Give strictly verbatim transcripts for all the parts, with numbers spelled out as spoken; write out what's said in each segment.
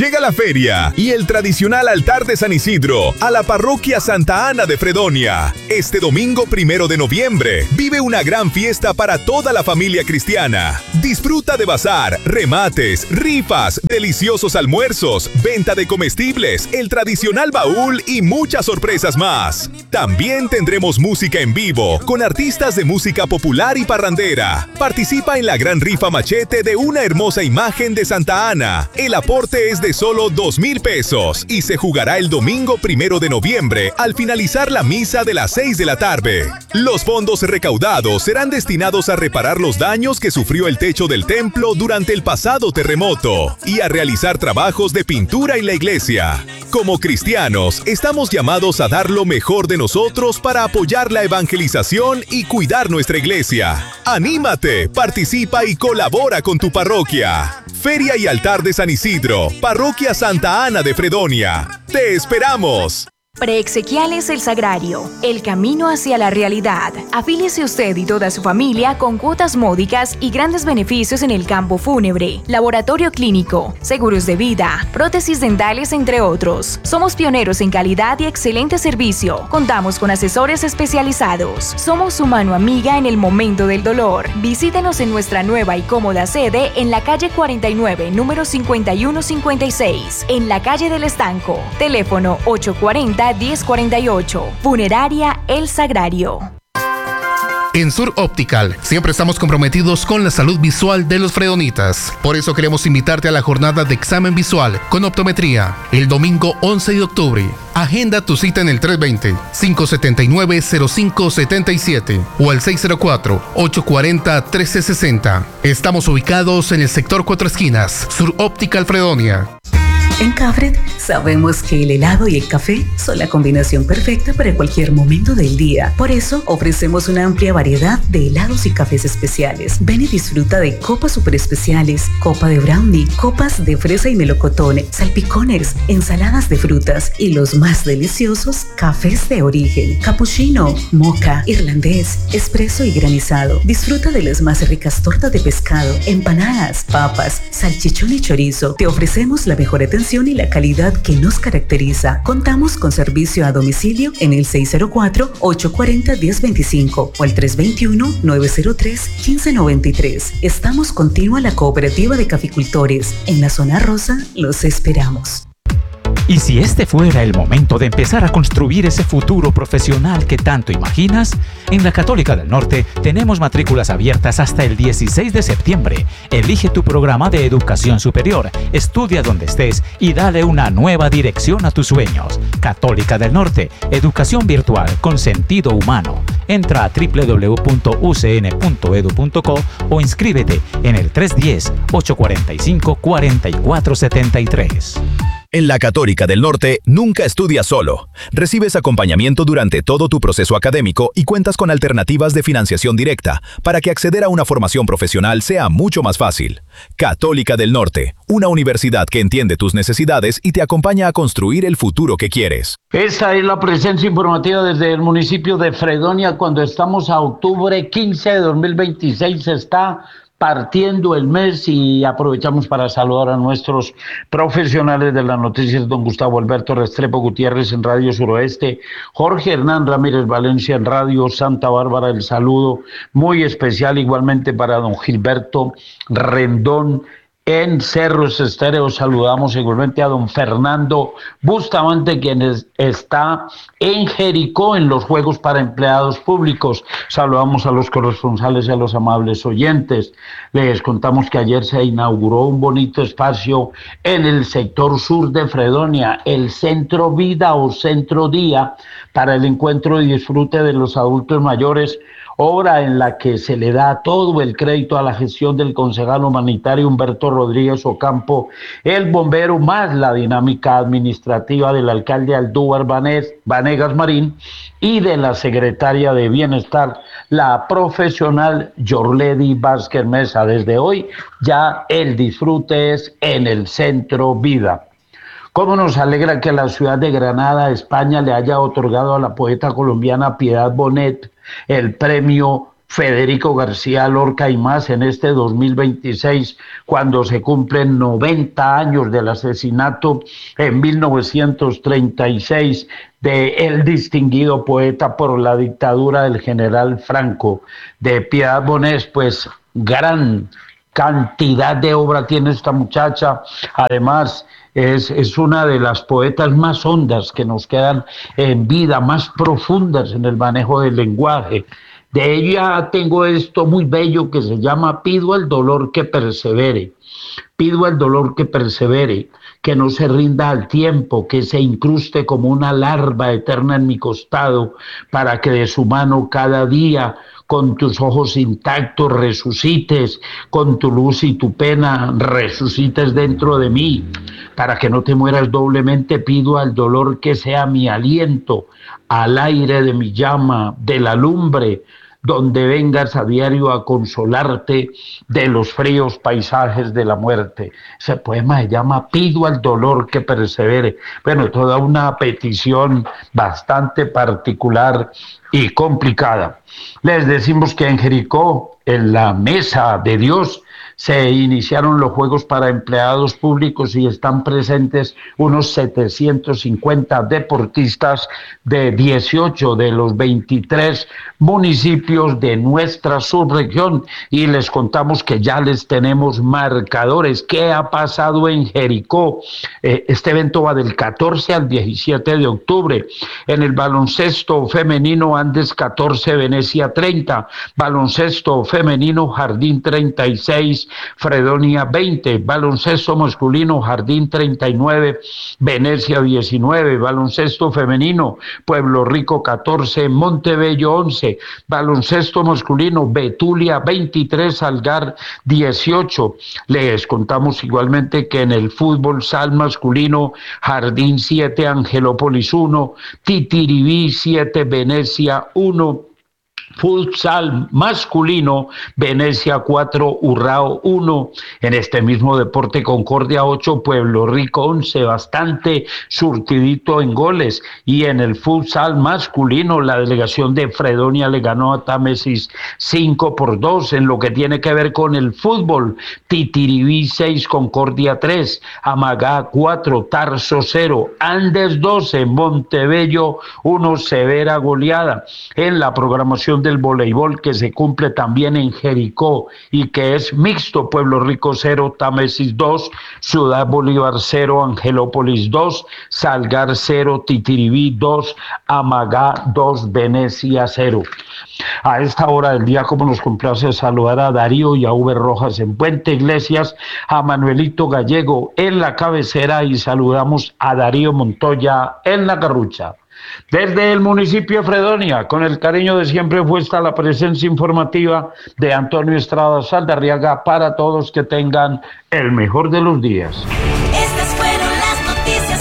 Llega la feria y el tradicional altar de San Isidro a la parroquia Santa Ana de Fredonia. Este domingo primero de noviembre vive una gran fiesta para toda la familia cristiana. Disfruta de bazar, remates, rifas, deliciosos almuerzos, venta de comestibles, el tradicional baúl y muchas sorpresas más. También tendremos música en vivo con artistas de música popular y parrandera. Participa en la gran rifa machete de una hermosa imagen de Santa Ana. El aporte es de solo dos mil pesos y se jugará el domingo primero de noviembre al finalizar la misa de las seis de la tarde. Los fondos recaudados serán destinados a reparar los daños que sufrió el techo del templo durante el pasado terremoto y a realizar trabajos de pintura en la iglesia. Como cristianos, estamos llamados a dar lo mejor de nosotros para apoyar la evangelización y cuidar nuestra iglesia. ¡Anímate! Participa y colabora con tu parroquia. Feria y Altar de San Isidro, Parroquia Santa Ana de Fredonia. ¡Te esperamos! Preexequiales El Sagrario, el camino hacia la realidad. Afíliese usted y toda su familia con cuotas módicas y grandes beneficios en el campo fúnebre, laboratorio clínico, seguros de vida, prótesis dentales, entre otros. Somos pioneros en calidad y excelente servicio. Contamos con asesores especializados. Somos su mano amiga en el momento del dolor. Visítenos en nuestra nueva y cómoda sede en la calle cuarenta y nueve, número cincuenta y uno cincuenta y seis, en la calle del Estanco. Teléfono ocho cuarenta, diez cuarenta y ocho. Funeraria El Sagrario. En Sur Optical siempre estamos comprometidos con la salud visual de los fredonitas. Por eso queremos invitarte a la jornada de examen visual con optometría el domingo once de octubre. Agenda tu cita en el tres dos cero, cinco siete nueve, cero cinco siete siete o al seis cero cuatro, ocho cuatro cero, uno tres seis cero. Estamos ubicados en el sector Cuatro Esquinas, Sur Optical Fredonia. En Cafred sabemos que el helado y el café son la combinación perfecta para cualquier momento del día. Por eso ofrecemos una amplia variedad de helados y cafés especiales. Ven y disfruta de copas super especiales, copa de brownie, copas de fresa y melocotón, salpicones, ensaladas de frutas y los más deliciosos cafés de origen, cappuccino, mocha, irlandés, espresso y granizado. Disfruta de las más ricas tortas de pescado, empanadas, papas, salchichón y chorizo. Te ofrecemos la mejor atención y la calidad que nos caracteriza. Contamos con servicio a domicilio en el seis cero cuatro, ocho cuatro cero, uno cero dos cinco o el tres dos uno, nueve cero tres, uno cinco nueve tres. Estamos contigo a la Cooperativa de Caficultores. En la zona rosa los esperamos. Y si este fuera el momento de empezar a construir ese futuro profesional que tanto imaginas, en la Católica del Norte tenemos matrículas abiertas hasta el dieciséis de septiembre. Elige tu programa de educación superior, estudia donde estés y dale una nueva dirección a tus sueños. Católica del Norte, educación virtual con sentido humano. Entra a doble u doble u doble u punto u c n punto e d u punto co o inscríbete en el tres uno cero, ocho cuatro cinco, cuatro cuatro siete tres. En la Católica del Norte, nunca estudias solo. Recibes acompañamiento durante todo tu proceso académico y cuentas con alternativas de financiación directa para que acceder a una formación profesional sea mucho más fácil. Católica del Norte, una universidad que entiende tus necesidades y te acompaña a construir el futuro que quieres. Esta es la presencia informativa desde el municipio de Fredonia cuando estamos a octubre quince de dos mil veintiséis. Se está partiendo el mes y aprovechamos para saludar a nuestros profesionales de las noticias, don Gustavo Alberto Restrepo Gutiérrez en Radio Suroeste, Jorge Hernán Ramírez Valencia en Radio Santa Bárbara. El saludo muy especial igualmente para don Gilberto Rendón en Cerros Estéreo. Saludamos igualmente a don Fernando Bustamante, quien es, está en Jericó en los Juegos para Empleados Públicos. Saludamos a los corresponsales y a los amables oyentes. Les contamos que ayer se inauguró un bonito espacio en el sector sur de Fredonia, el Centro Vida o Centro Día, para el encuentro y disfrute de los adultos mayores, obra en la que se le da todo el crédito a la gestión del concejal humanitario Humberto Rodríguez Ocampo, el bombero, más la dinámica administrativa del alcalde Aldúvar Vanegas Marín y de la secretaria de Bienestar, la profesional Yorledi Vázquez Mesa. Desde hoy ya el disfrute es en el Centro Vida. Cómo nos alegra que la ciudad de Granada, España, le haya otorgado a la poeta colombiana Piedad Bonet el premio Federico García Lorca y más en este dos mil veintiséis, cuando se cumplen noventa años del asesinato en mil novecientos treinta y seis de el distinguido poeta por la dictadura del general Franco. De Piedad Bonés, pues gran cantidad de obra tiene esta muchacha. Además, es, es una de las poetas más hondas que nos quedan en vida, más profundas en el manejo del lenguaje. De ella tengo esto muy bello que se llama Pido al dolor que persevere. Pido al dolor que persevere, que no se rinda al tiempo, que se incruste como una larva eterna en mi costado, para que de su mano cada día con tus ojos intactos resucites, con tu luz y tu pena resucites dentro de mí, para que no te mueras doblemente. Pido al dolor que sea mi aliento, al aire de mi llama, de la lumbre, donde vengas a diario a consolarte de los fríos paisajes de la muerte. Ese poema se llama Pido al dolor que persevere. Bueno, toda una petición bastante particular y complicada. Les decimos que en Jericó, en la mesa de Dios, se iniciaron los Juegos para Empleados Públicos y están presentes unos setecientos cincuenta deportistas de dieciocho de los veintitrés municipios de nuestra subregión, y les contamos que ya les tenemos marcadores. ¿Qué ha pasado en Jericó? Eh, este evento va del catorce al diecisiete de octubre. En el baloncesto femenino, Andes catorce, Venecia treinta. Baloncesto femenino, Jardín treinta y seis, Fredonia veinte. Baloncesto masculino, Jardín treinta y nueve, Venecia diecinueve. Baloncesto femenino, Pueblo Rico catorce, Montebello once. Baloncesto masculino, Betulia veintitrés, Salgar dieciocho. Les contamos igualmente que en el fútbol sal masculino, Jardín siete, Angelópolis uno, Titiribí siete, Venecia uno. Futsal masculino, Venecia cuatro, Urrao uno. En este mismo deporte, Concordia ocho, Pueblo Rico once, bastante surtidito en goles. Y en el futsal masculino, la delegación de Fredonia le ganó a Támesis cinco por dos. En lo que tiene que ver con el fútbol, Titiribí seis, Concordia tres, Amagá cuatro, Tarso cero, Andes doce, Montebello uno, severa goleada. En la programación de del voleibol, que se cumple también en Jericó y que es mixto, Pueblo Rico cero, Támesis dos, Ciudad Bolívar cero, Angelópolis dos, Salgar cero, Titiribí dos, Amagá dos, Venecia cero. A esta hora del día, como nos complace saludar a Darío y a Uber Rojas en Puente Iglesias, a Manuelito Gallego en la cabecera, y saludamos a Darío Montoya en la garrucha. Desde el municipio de Fredonia, con el cariño de siempre, fue esta la presencia informativa de Antonio Estrada Saldarriaga para todos. Que tengan el mejor de los días. Estas fueron las noticias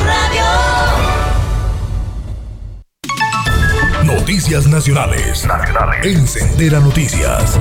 en tu radio. Noticias nacionales. Nacionales. En Sendera Noticias.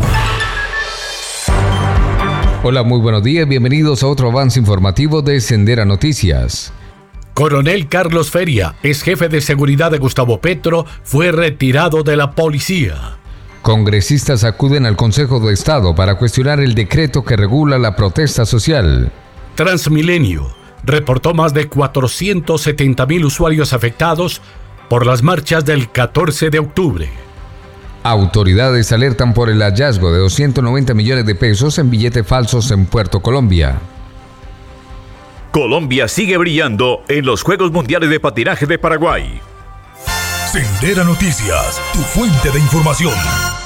Hola, muy buenos días. Bienvenidos a otro avance informativo de Sendera Noticias. Coronel Carlos Feria, ex jefe de seguridad de Gustavo Petro, fue retirado de la policía. Congresistas acuden al Consejo de Estado para cuestionar el decreto que regula la protesta social. Transmilenio reportó más de cuatrocientos setenta mil usuarios afectados por las marchas del catorce de octubre. Autoridades alertan por el hallazgo de doscientos noventa millones de pesos en billetes falsos en Puerto Colombia. Colombia sigue brillando en los Juegos Mundiales de Patinaje de Paraguay. Sendera Noticias, tu fuente de información.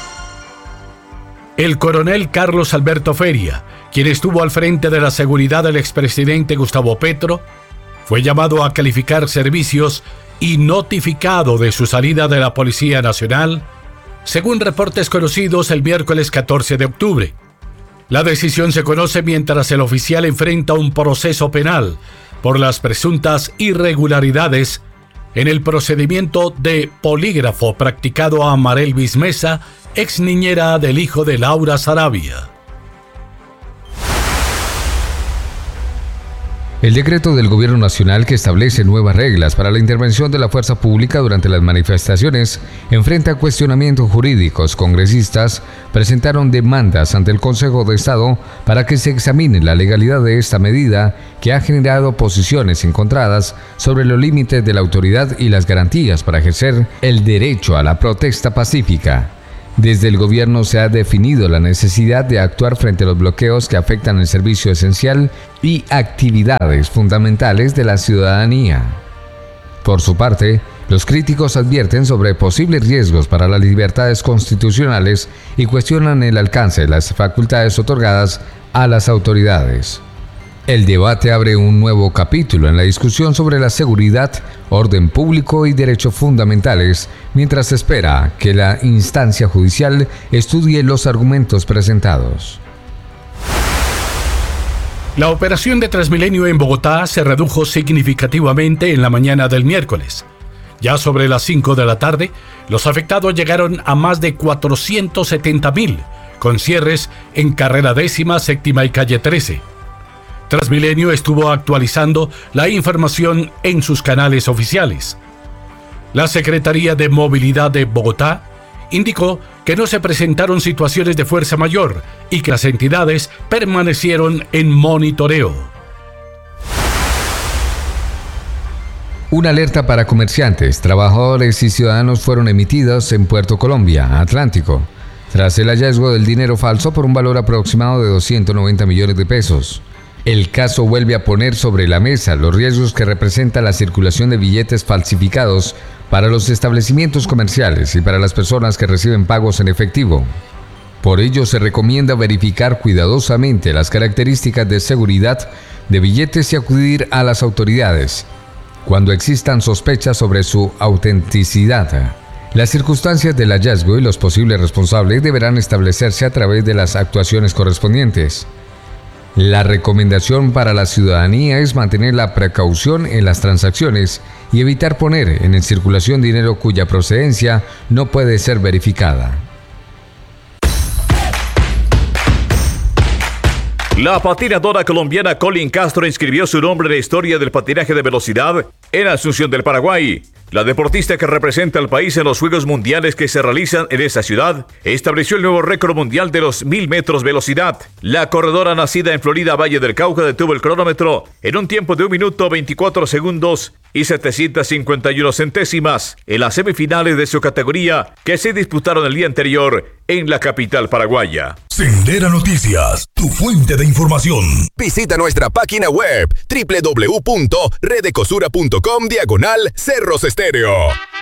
El coronel Carlos Alberto Feria, quien estuvo al frente de la seguridad del expresidente Gustavo Petro, fue llamado a calificar servicios y notificado de su salida de la Policía Nacional, según reportes conocidos el miércoles catorce de octubre. La decisión se conoce mientras el oficial enfrenta un proceso penal por las presuntas irregularidades en el procedimiento de polígrafo practicado a Marelvis Mesa, ex niñera del hijo de Laura Sarabia. El decreto del Gobierno Nacional que establece nuevas reglas para la intervención de la fuerza pública durante las manifestaciones enfrenta cuestionamientos jurídicos. Congresistas presentaron demandas ante el Consejo de Estado para que se examine la legalidad de esta medida que ha generado posiciones encontradas sobre los límites de la autoridad y las garantías para ejercer el derecho a la protesta pacífica. Desde el gobierno se ha definido la necesidad de actuar frente a los bloqueos que afectan el servicio esencial y actividades fundamentales de la ciudadanía. Por su parte, los críticos advierten sobre posibles riesgos para las libertades constitucionales y cuestionan el alcance de las facultades otorgadas a las autoridades. El debate abre un nuevo capítulo en la discusión sobre la seguridad, orden público y derechos fundamentales, mientras se espera que la instancia judicial estudie los argumentos presentados. La operación de Transmilenio en Bogotá se redujo significativamente en la mañana del miércoles. Ya sobre las cinco de la tarde, los afectados llegaron a más de cuatrocientos setenta mil, con cierres en Carrera Décima, Séptima y Calle trece. Transmilenio estuvo actualizando la información en sus canales oficiales. La Secretaría de Movilidad de Bogotá indicó que no se presentaron situaciones de fuerza mayor y que las entidades permanecieron en monitoreo. Una alerta para comerciantes, trabajadores y ciudadanos fueron emitidas en Puerto Colombia, Atlántico, tras el hallazgo del dinero falso por un valor aproximado de doscientos noventa millones de pesos. El caso vuelve a poner sobre la mesa los riesgos que representa la circulación de billetes falsificados para los establecimientos comerciales y para las personas que reciben pagos en efectivo. Por ello, se recomienda verificar cuidadosamente las características de seguridad de billetes y acudir a las autoridades cuando existan sospechas sobre su autenticidad. Las circunstancias del hallazgo y los posibles responsables deberán establecerse a través de las actuaciones correspondientes. La recomendación para la ciudadanía es mantener la precaución en las transacciones y evitar poner en circulación dinero cuya procedencia no puede ser verificada. La patinadora colombiana Colin Castro inscribió su nombre en la historia del patinaje de velocidad en Asunción del Paraguay. La deportista que representa al país en los Juegos Mundiales que se realizan en esa ciudad estableció el nuevo récord mundial de los mil metros velocidad. La corredora nacida en Florida, Valle del Cauca, detuvo el cronómetro en un tiempo de un minuto veinticuatro segundos y setecientos cincuenta y uno centésimas en las semifinales de su categoría que se disputaron el día anterior en la capital paraguaya. Sendera Noticias, tu fuente de información. Visita nuestra página web doble u doble u doble u punto redecosura punto com diagonal Cerros Estéreo.